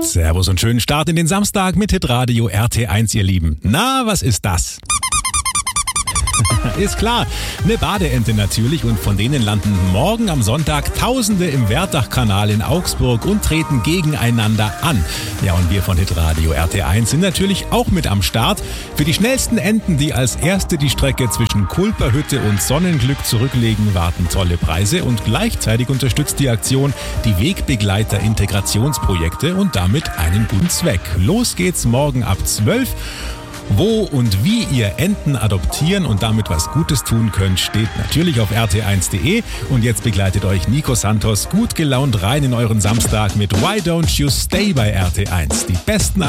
Servus und schönen Start in den Samstag mit Hitradio RT1, ihr Lieben. Na, was ist das? Ist klar, eine Badeente natürlich, und von denen landen morgen am Sonntag Tausende im Werdachkanal in Augsburg und treten gegeneinander an. Ja, und wir von Hitradio RT1 sind natürlich auch mit am Start. Für die schnellsten Enten, die als erste die Strecke zwischen Kulperhütte und Sonnenglück zurücklegen, warten tolle Preise, und gleichzeitig unterstützt die Aktion die Wegbegleiter-Integrationsprojekte und damit einen guten Zweck. Los geht's morgen ab 12. Wo und wie ihr Enten adoptieren und damit was Gutes tun könnt, steht natürlich auf rt1.de. Und jetzt begleitet euch Nico Santos gut gelaunt rein in euren Samstag mit Why Don't You Stay bei RT1. Die besten